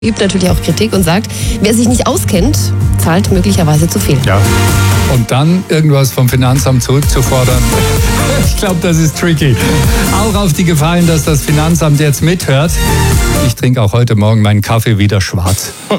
Übt natürlich auch Kritik und sagt, wer sich nicht auskennt, zahlt möglicherweise zu viel. Ja. Und dann irgendwas vom Finanzamt zurückzufordern, ich glaube, das ist tricky. Auch auf die Gefahr hin, dass das Finanzamt jetzt mithört. Ich trinke auch heute Morgen meinen Kaffee wieder schwarz.